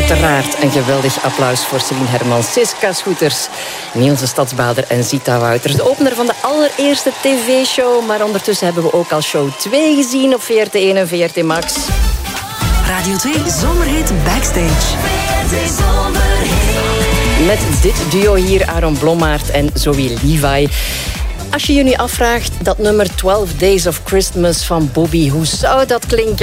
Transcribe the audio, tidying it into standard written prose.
Uiteraard een geweldig applaus voor Celine Hermans, Siska Scooters, Niels de Stadsbader en Zita Wouters. De opener van de allereerste tv-show, maar ondertussen hebben we ook al show 2 gezien op VRT1 en VRT Max. Radio 2 Zomerhit Backstage. Met dit duo hier, Aaron Blommaert en Zoe Levi. Als je je nu afvraagt, dat nummer 12 Days of Christmas van Bobby, hoe zou dat klinken